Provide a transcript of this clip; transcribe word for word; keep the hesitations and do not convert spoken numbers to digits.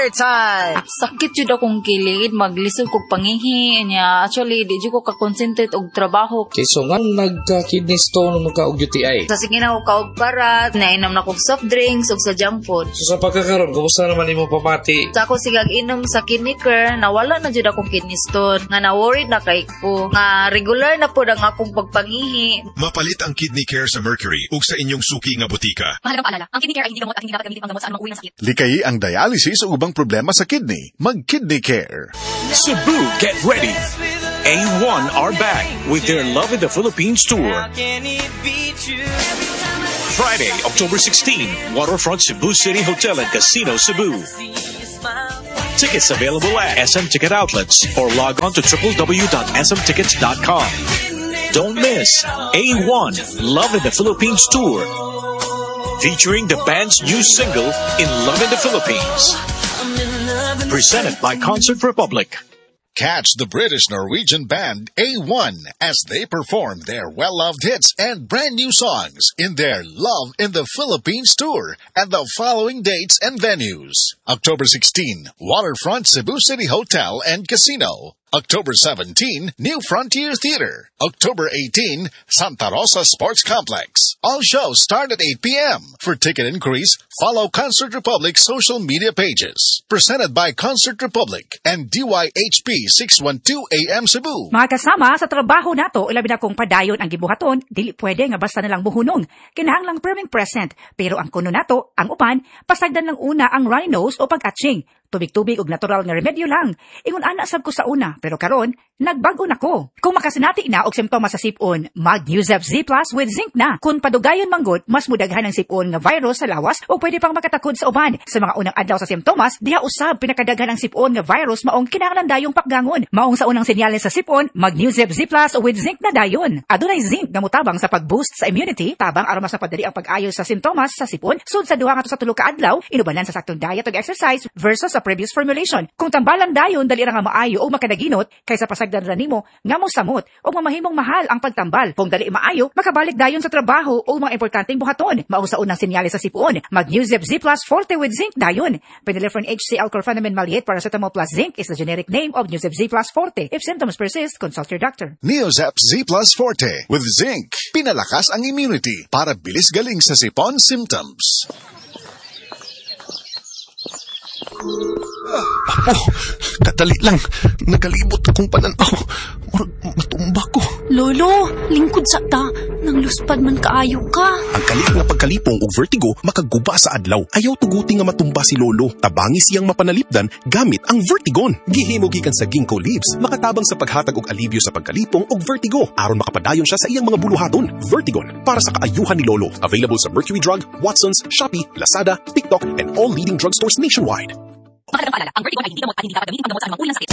Killer time! Sakit jud akong kilid, maglisod kog pangihi niya. Actually, di jud ko ka-concentrate og trabaho. Okay, so nga nagka-kidney stone magka og U T I. Sa sige na ko kaog parat, nainom na kog soft drinks ug sa junk food. So sa pagkakaroon, kumusta naman imo pamati? Sa ako sigag inom sa kidney care, nawala na jud akong kidney stone. Nga na-worried na kay ko. Nga regular na pud ang akong pagpangihi. Mapalit ang kidney care sa Mercury ug sa inyong suki nga butika. Mahalagang paalala, ang kidney care ay hindi gamot at hindi dapat gamitin panggamot sa anumang uri ng sakit. Likayi ang dialysis o ubang problema sa kidney. Mag-Kidney Care. Cebu, get ready. A one are back with their Love in the Philippines tour. Friday, October sixteenth, Waterfront Cebu City Hotel and Casino, Cebu. Tickets available at S M Ticket Outlets or log on to w w w dot s m tickets dot com. Don't miss A one Love in the Philippines tour, featuring the band's new single, In Love in the Philippines. Presented by Concert Republic. Catch the British-Norwegian band A one as they perform their well-loved hits and brand new songs in their Love in the Philippines tour at the following dates and venues. October sixteenth, Waterfront Cebu City Hotel and Casino. October seventeenth, New Frontier Theater. October eighteenth, Santa Rosa Sports Complex. All shows start at eight p.m. For ticket inquiries, follow Concert Republic social media pages. Presented by Concert Republic and D Y H P six twelve A M Cebu. Mga kasama, sa trabaho nato, ilabi na kong padayon ang gibuhaton, dili pwede nga basta nalang buhunong. Kinahanglang perming present, pero ang kuno nato, ang upan, pasagdan lang una ang runny nose o pag-atching. Tubig-tubig og natural nga remedyo lang. Ingon ana sab ko sa una, pero karon nagbago na ko. Kung makasinati na og simptomas sa sipon, mag-Newzep Z Plus with zinc na. Kung padugayon manggod, mas mudaghan ang sipon nga virus sa lawas o pwede pang makatakod sa uban. Sa mga unang adlaw sa simptomas, diha usab pinakadaghan ang sipon nga virus maong kinahanglan dayong pakgangon. Maong sa unang senyales sa sipon, mag-Newzep Z Plus with zinc na dayon. Adunay zinc nga motabang sa pag-boost sa immunity, tabang aron mas mapadali ang pag-ayo sa simptomas sa sipon sud sa duha ngadto sa tulo ka adlaw, inubanan sa saktong diet ug exercise versus sa previous formulation. Kung tambalan dayon dali ra nga maayo o makadaginot kaysa pasagdan ra nimo nga mo samot o mamahimong mahal ang pagtambal. Kung dali maayo, makabalik dayon sa trabaho o mga importanteng buhaton. Mao sa unang senyales sa sipon, mag-Newzep Z Plus Forte with zinc dayon. Penelephrine H C Alclofenamin Maleate Paracetamol plus zinc is the generic name of Newzep Z Plus Forte. If symptoms persist, consult your doctor. Newzep Z Plus Forte with zinc. Pinalakas ang immunity para bilis galing sa sipon symptoms. Apo, kadali lang. Nagalibot akong pananaw. Murag matumba ko. Lolo, lingkod sa ta. Nang luspad man kaayo ka. Ang kalit nga pagkalipong o vertigo makaguba sa adlaw. Ayaw tuguti nga matumba si Lolo. Tabangi siyang mapanalipdan gamit ang Vertigon. Gihimo gikan sa ginkgo leaves, makatabang sa paghatag og alibyo sa pagkalipong og vertigo aron makapadayon siya sa iyang mga buluhaton. Vertigon para sa kaayuhan ni Lolo. Available sa Mercury Drug, Watsons, Shopee, Lazada, TikTok, and all leading drugstores nationwide. Mahalagang paalala, ang Vertigon ay hindi gamot at hindi dapat gamitin panggamot sa anumang uri ng sakit.